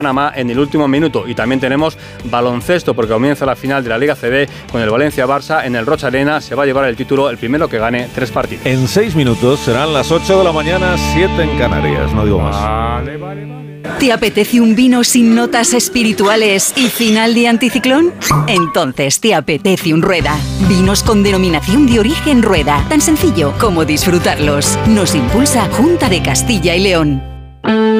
Panamá en el último minuto. Y también tenemos baloncesto, porque comienza la final de la Liga CB con el Valencia-Barça en el Rocha Arena. Se va a llevar el título el primero que gane 3 partidos. En 6 minutos serán las 8 de la mañana, 7 en Canarias. No digo más. Vale. ¿Te apetece un vino sin notas espirituales y final de anticiclón? Entonces te apetece un Rueda. Vinos con denominación de origen Rueda. Tan sencillo como disfrutarlos. Nos impulsa Junta de Castilla y León.